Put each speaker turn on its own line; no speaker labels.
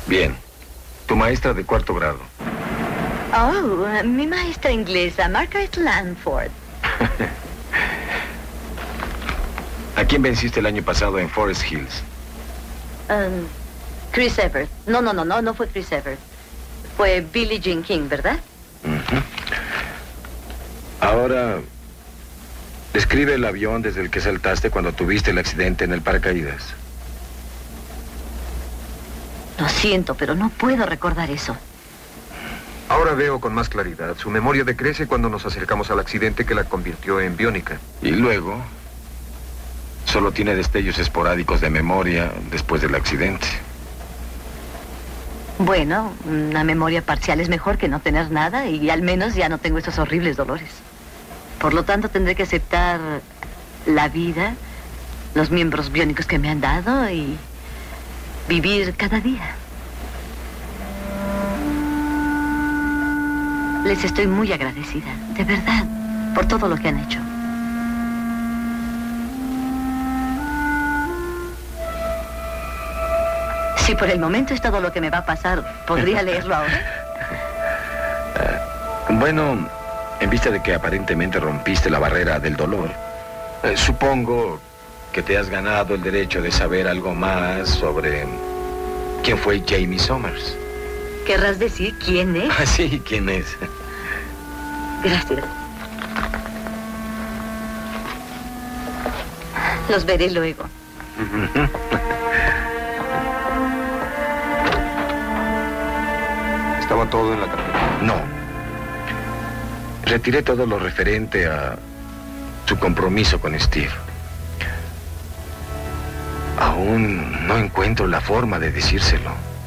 Bien. Tu maestra de cuarto grado.
Oh, mi maestra inglesa, Margaret Langford.
¿A quién venciste el año pasado en Forest Hills?
Chris Evert. No fue Chris Evert. Fue Billie Jean King, ¿verdad?
Ujú. Ahora, describe el avión desde el que saltaste cuando tuviste el accidente en el paracaídas.
Lo siento, pero no puedo recordar eso.
Ahora veo con más claridad. Su memoria decrece cuando nos acercamos al accidente que la convirtió en biónica.
Y luego, solo tiene destellos esporádicos de memoria después del accidente.
Bueno, una memoria parcial es mejor que no tener nada y al menos ya no tengo esos horribles dolores. Por lo tanto, tendré que aceptar la vida, los miembros biónicos que me han dado y vivir cada día. Les estoy muy agradecida, de verdad, por todo lo que han hecho. Si por el momento es todo lo que me va a pasar, ¿podría leerlo ahora?
Bueno, en vista de que aparentemente rompiste la barrera del dolor, supongo que te has ganado el derecho de saber algo más sobre quién fue Jamie Somers.
¿Querrás decir quién es?
Ah, sí, ¿quién es?
Gracias. Los veré luego.
¿Estaba todo en la carpeta?
No. Retiré todo lo referente a su compromiso con Steve. Aún no encuentro la forma de decírselo.